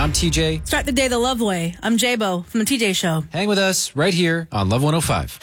I'm TJ. Start the day the love way. I'm J-Bo from the TJ Show. Hang with us right here on Love 105.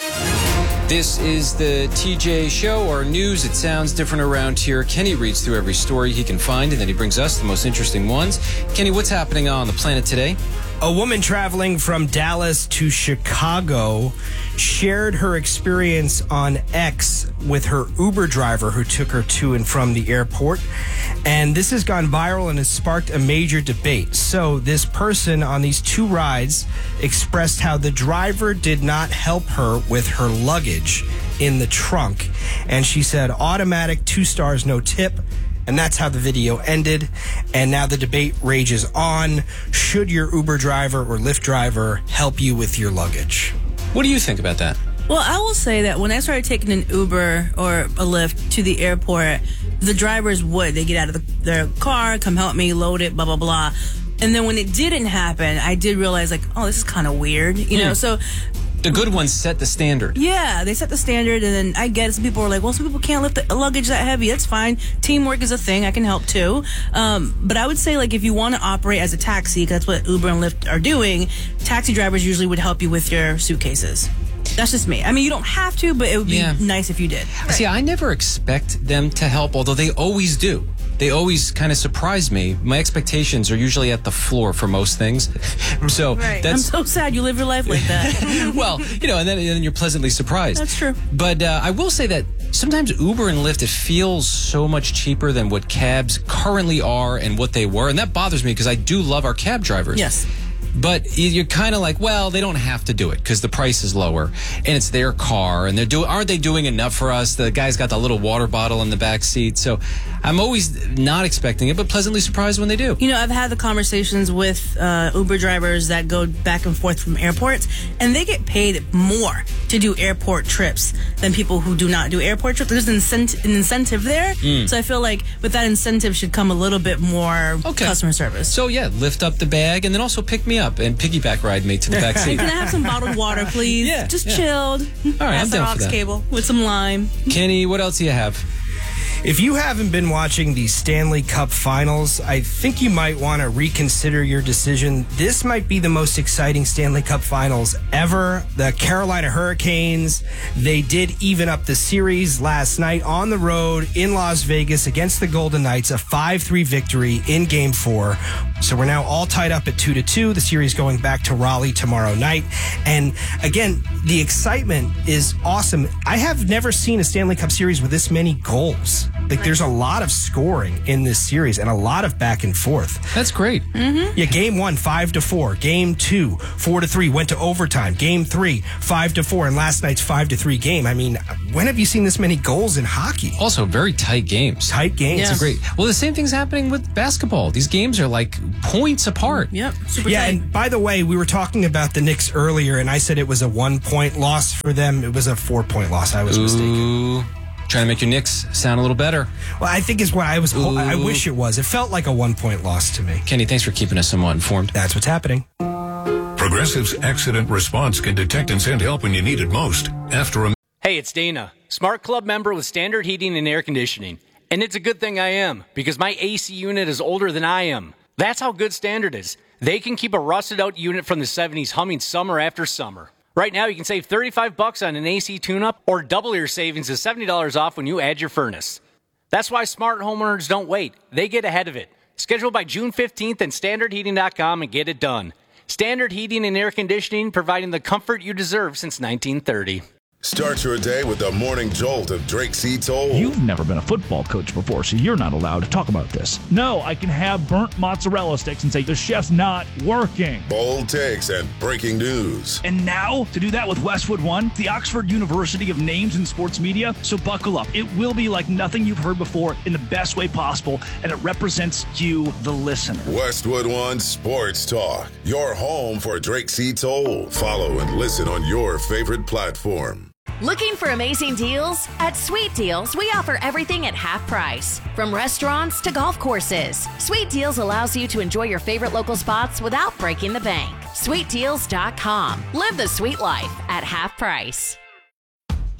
This is the TJ Show, our news. It sounds different around here. Kenny reads through every story he can find, and then he brings us the most interesting ones. Kenny, what's happening on the planet today? A woman traveling from Dallas to Chicago shared her experience on X with her Uber driver who took her to and from the airport. And this has gone viral and has sparked a major debate. So this person on these two rides expressed how the driver did not help her with her luggage in the trunk. And she said, automatic, 2 stars, no tip. And that's how the video ended. And now the debate rages on. Should your Uber driver or Lyft driver help you with your luggage? What do you think about that? Well, I will say that when I started taking an Uber or a Lyft to the airport, the drivers would. They get out of their car, come help me, load it, blah, blah, blah. And then when it didn't happen, I did realize, like, oh, this is kind of weird, you know? So the good ones set the standard. Yeah, they set the standard, and then I get it. Some people are like, well, some people can't lift the luggage that heavy. That's fine. Teamwork is a thing. I can help too. But I would say, like, if you want to operate as a taxi, because that's what Uber and Lyft are doing, taxi drivers usually would help you with your suitcases. That's just me. I mean, you don't have to, but it would be nice if you did. Right. See, I never expect them to help, although they always do. They always kind of surprise me. My expectations are usually at the floor for most things. So right. I'm so sad you live your life like that. Well, you know, and then you're pleasantly surprised. That's true. But I will say that sometimes Uber and Lyft, it feels so much cheaper than what cabs currently are and what they were. And that bothers me because I do love our cab drivers. Yes. But you're kind of like, well, they don't have to do it because the price is lower and it's their car and aren't they doing enough for us? The guy's got the little water bottle in the back seat. So I'm always not expecting it, but pleasantly surprised when they do. You know, I've had the conversations with Uber drivers that go back and forth from airports, and they get paid more to do airport trips than people who do not do airport trips. There's an incentive there. So I feel like with that incentive should come a little bit more customer service. So yeah, lift up the bag and then also pick me up and piggyback ride me to the back seat. Can I have some bottled water, please? Just chilled. All right, I'm down for that. Cable with some lime. Kenny, what else do you have? If you haven't been watching the Stanley Cup Finals, I think you might want to reconsider your decision. This might be the most exciting Stanley Cup Finals ever. The Carolina Hurricanes, they did even up the series last night on the road in Las Vegas against the Golden Knights, a 5-3 victory in Game 4. So we're now all tied up at 2-2. The series going back to Raleigh tomorrow night. And again, the excitement is awesome. I have never seen a Stanley Cup series with this many goals. Like, there's a lot of scoring in this series and a lot of back and forth. That's great. Yeah, Game 1, 5-4. Game 2, 4-3. Went to overtime. Game 3, 5-4. And last night's 5-3 game. I mean, when have you seen this many goals in hockey? Also, very tight games. Tight games. It's great. Well, the same thing's happening with basketball. These games are like points apart. Yep. Super tight. And by the way, we were talking about the Knicks earlier, and I said it was a 1-point loss for them. It was a 4-point loss. I was mistaken. Trying to make your Knicks sound a little better. Well, I think is what I was. I wish it was. It felt like a 1-point loss to me. Kenny, thanks for keeping us somewhat informed. That's what's happening. Progressive's accident response can detect and send help when you need it most. Hey, it's Dana, Smart Club member with Standard Heating and Air Conditioning. And it's a good thing I am, because my AC unit is older than I am. That's how good Standard is. They can keep a rusted out unit from the 70s humming summer after summer. Right now, you can save $35 on an AC tune-up or double your savings to $70 off when you add your furnace. That's why smart homeowners don't wait. They get ahead of it. Schedule by June 15th at standardheating.com and get it done. Standard Heating and Air Conditioning, providing the comfort you deserve since 1930. Start your day with the morning jolt of Drake C. Toll. You've never been a football coach before, so you're not allowed to talk about this. No, I can have burnt mozzarella sticks and say the chef's not working. Bold takes and breaking news. And now, to do that with Westwood One, the Oxford University of Names in Sports Media, so buckle up. It will be like nothing you've heard before in the best way possible, and it represents you, the listener. Westwood One Sports Talk, your home for Drake C. Toll. Follow and listen on your favorite platform. Looking for amazing deals? At Sweet Deals, we offer everything at half price. From restaurants to golf courses, Sweet Deals allows you to enjoy your favorite local spots without breaking the bank. SweetDeals.com. Live the sweet life at half price.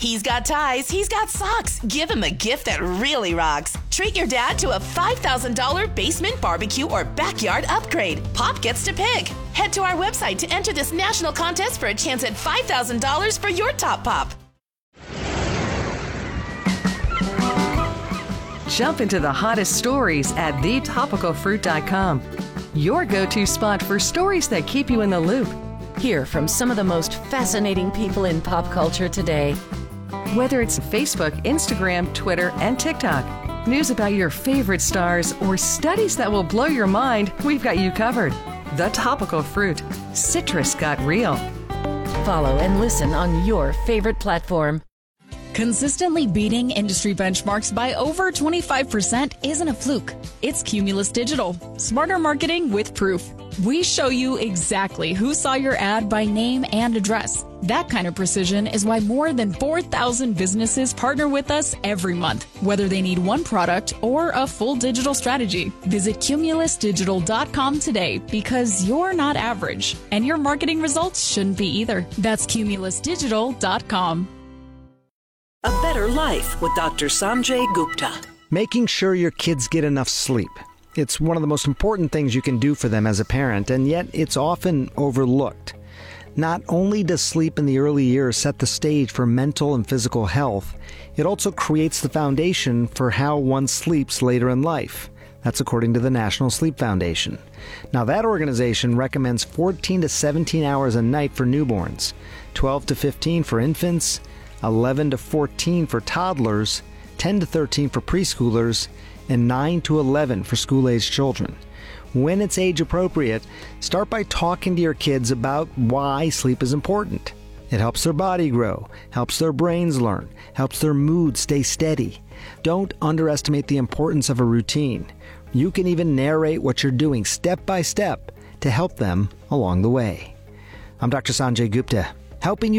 He's got ties, he's got socks. Give him a gift that really rocks. Treat your dad to a $5,000 basement barbecue or backyard upgrade. Pop gets to pick. Head to our website to enter this national contest for a chance at $5,000 for your top pop. Jump into the hottest stories at thetopicalfruit.com. Your go-to spot for stories that keep you in the loop. Hear from some of the most fascinating people in pop culture today. Whether it's Facebook, Instagram, Twitter, and TikTok, news about your favorite stars, or studies that will blow your mind, we've got you covered. The Topical Fruit. Citrus got real. Follow and listen on your favorite platform. Consistently beating industry benchmarks by over 25% isn't a fluke. It's Cumulus Digital. Smarter marketing with proof. We show you exactly who saw your ad by name and address. That kind of precision is why more than 4,000 businesses partner with us every month, whether they need one product or a full digital strategy. Visit cumulusdigital.com today because you're not average, and your marketing results shouldn't be either. That's cumulusdigital.com. A Better Life with Dr. Sanjay Gupta. Making sure your kids get enough sleep. It's one of the most important things you can do for them as a parent, and yet it's often overlooked. Not only does sleep in the early years set the stage for mental and physical health, it also creates the foundation for how one sleeps later in life. That's according to the National Sleep Foundation. Now, that organization recommends 14 to 17 hours a night for newborns, 12 to 15 for infants, 11 to 14 for toddlers, 10 to 13 for preschoolers, and 9 to 11 for school-aged children. When it's age appropriate, start by talking to your kids about why sleep is important. It helps their body grow, helps their brains learn, helps their mood stay steady. Don't underestimate the importance of a routine. You can even narrate what you're doing step by step to help them along the way. I'm Dr. Sanjay Gupta, helping you